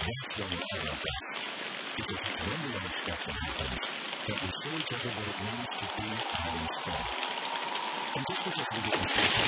that's when it's at our best. Because it's when the unexpected happens that we show each other what it means to be our own self. And just because we get